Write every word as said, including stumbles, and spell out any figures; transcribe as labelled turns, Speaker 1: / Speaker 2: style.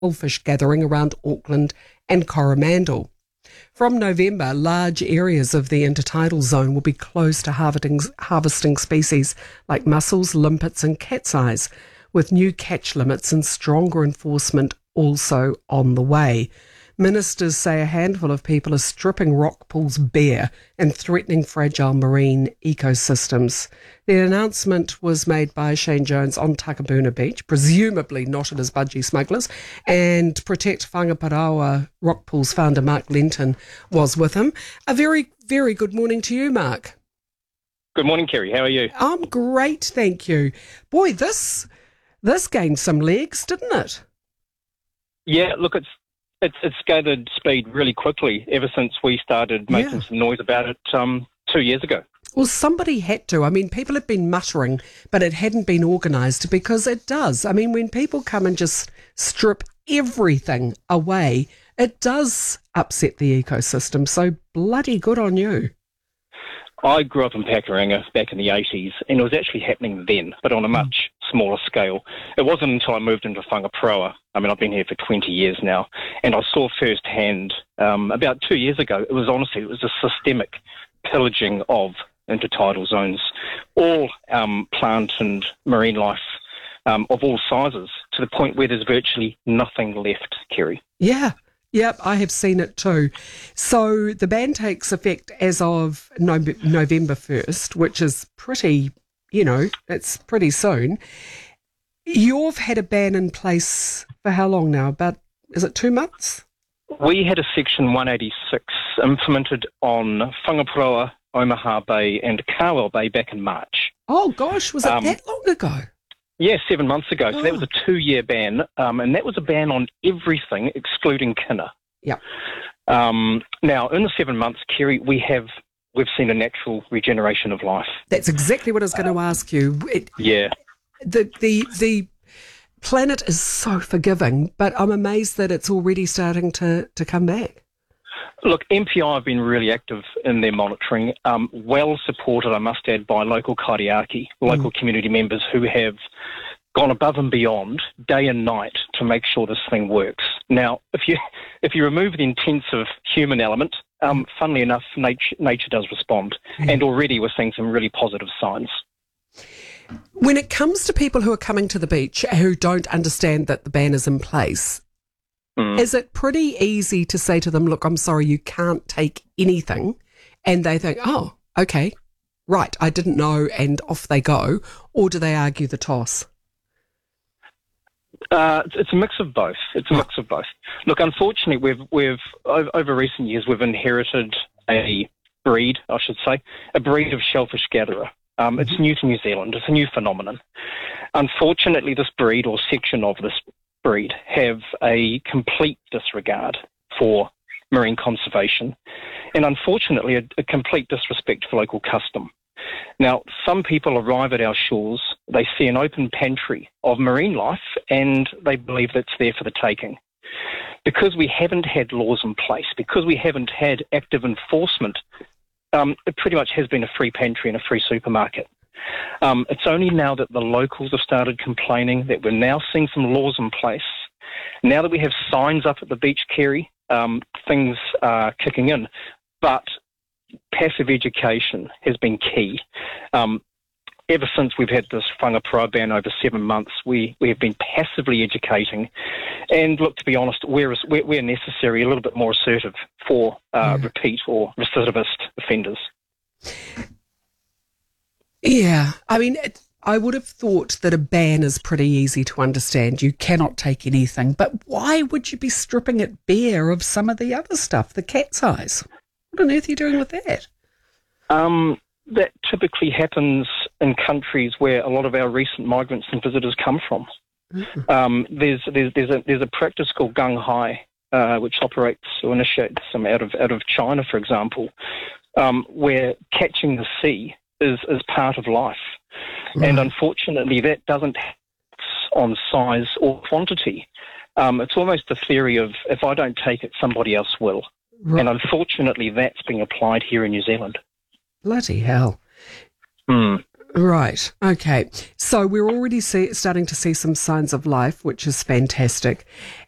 Speaker 1: shellfish gathering around Auckland and Coromandel. From November, large areas of the intertidal zone will be closed to harvesting, harvesting species like mussels, limpets and cat's eyes, with new catch limits and stronger enforcement also on the way. Ministers say a handful of people are stripping rock pools bare and threatening fragile marine ecosystems. The announcement was made by Shane Jones on Takapuna Beach, presumably knotted as budgie smugglers, and Protect Whangaparaoa Rock Pools founder Mark Lenton was with him. A very, very good morning to you, Mark.
Speaker 2: Good morning, Kerry. How are you?
Speaker 1: I'm great, thank you. Boy, this this gained some legs, didn't it?
Speaker 2: Yeah, look, it's It's, it's gathered speed really quickly ever since we started making
Speaker 1: Yeah.
Speaker 2: some noise about it um, two years ago.
Speaker 1: Well, somebody had to. I mean, people had been muttering, but it hadn't been organised because it does. I mean, when people come and just strip everything away, it does upset the ecosystem. So bloody good on you.
Speaker 2: I grew up in Pakuranga back in the eighties, and it was actually happening then, but on a much smaller scale. It wasn't until I moved into Whangaparaoa. I mean, I've been here for twenty years now, and I saw firsthand um, about two years ago, it was honestly, it was a systemic pillaging of intertidal zones, all um, plant and marine life um, of all sizes, to the point where there's virtually nothing left, Kerry.
Speaker 1: Yeah. Yep, I have seen it too. So the ban takes effect as of no- November first, which is pretty, you know, it's pretty soon. You've had a ban in place for how long now? About, is it two months?
Speaker 2: We had a Section one eighty-six implemented on Whangaparaoa, Omaha Bay and Carwell Bay back in March.
Speaker 1: Oh gosh, was it
Speaker 2: Um,
Speaker 1: that long ago?
Speaker 2: Yeah, seven months ago. So
Speaker 1: Oh.
Speaker 2: that was a two-year ban, um, and that was a ban on everything excluding kina.
Speaker 1: Yeah.
Speaker 2: Um, now, in the seven months, Kerry, we have we've seen a natural regeneration of life.
Speaker 1: That's exactly what I was going to ask you. It,
Speaker 2: Yeah.
Speaker 1: the the the planet is so forgiving, but I'm amazed that it's already starting to, to come back.
Speaker 2: Look, M P I have been really active in their monitoring, um, well supported, I must add, by local kaitiaki, local community members who have gone above and beyond day and night to make sure this thing works. Now, if you if you remove the intensive human element, um, funnily enough, nature, nature does respond, and already we're seeing some really positive signs.
Speaker 1: When it comes to people who are coming to the beach who don't understand that the ban is in place,
Speaker 2: Mm.
Speaker 1: is it pretty easy to say to them, look, I'm sorry, you can't take anything? And they think, oh, okay, right, I didn't know, and off they go. Or do they argue the toss?
Speaker 2: Uh, it's, it's a mix of both. It's a mix of both. Look, unfortunately, we've we've over, over recent years we've inherited a breed, I should say, a breed of shellfish gatherer. Um, it's new to New Zealand. It's a new phenomenon. Unfortunately, this breed or section of this breed have a complete disregard for marine conservation, and unfortunately, a, a complete disrespect for local custom. Now, some people arrive at our shores, they see an open pantry of marine life, and they believe that's there for the taking. Because we haven't had laws in place, because we haven't had active enforcement, um, it pretty much has been a free pantry and a free supermarket. Um, it's only now that the locals have started complaining that we're now seeing some laws in place. Now that we have signs up at the beach, Kerry, um, things are kicking in. But passive education has been key. Um, ever since we've had this Whangaparaoa ban over seven months, we, we have been passively educating. And look, to be honest, where, is, where, where necessary, a little bit more assertive for uh,
Speaker 1: Yeah.
Speaker 2: repeat or recidivist offenders.
Speaker 1: Yeah, I mean, it, I would have thought that a ban is pretty easy to understand. You cannot take anything, but why would you be stripping it bare of some of the other stuff, the cat's eyes? What on earth are you doing with that?
Speaker 2: Um, that typically happens in countries where a lot of our recent migrants and visitors come from.
Speaker 1: Mm.
Speaker 2: Um, there's, there's, there's, a, there's a practice called gung hai, uh, which operates or initiates some out of, out of China, for example, um, where catching the sea is, is part of life.
Speaker 1: Right.
Speaker 2: And unfortunately, that doesn't on size or quantity. Um, it's almost a theory of if I don't take it, somebody else will.
Speaker 1: Right.
Speaker 2: And unfortunately, that's being applied here in New Zealand.
Speaker 1: Bloody hell.
Speaker 2: Mm.
Speaker 1: Right. Okay. So we're already see, starting to see some signs of life, which is fantastic.